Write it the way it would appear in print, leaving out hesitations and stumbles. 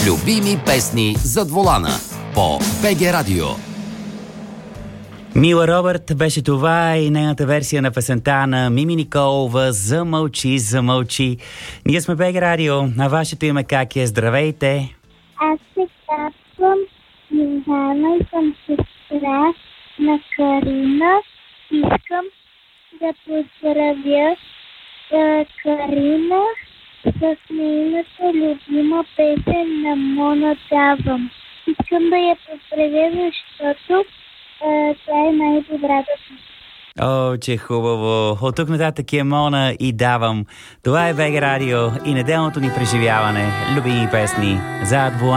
Любими песни зад волана по БГ Радио. Мила Робърт беше това и нейната версия на песента на Мими Николова "Замълчи, замълчи". Ние сме БГ Радио, а вашето име как е? Здравейте! Аз се казвам Илана и съм сестра на Карина. Искам да поздравя Карина с нейната любима песен на Мона "Давам". Искам да я поздравя, защото това е най-добрата песен. О, че хубаво! От тук нататък е Мона и "Давам". Това е БГ Радио и неделното ни преживяване. Любими песни зад волана.